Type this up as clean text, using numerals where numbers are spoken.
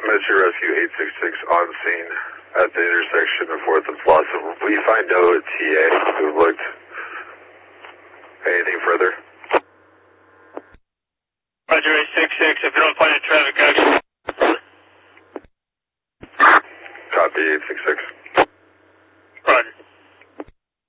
Metro Rescue 866 on scene at the intersection of 4th and Blossom. We find no TA who looked. Anything further? Roger 866, if you don't find a traffic action. Copy 866.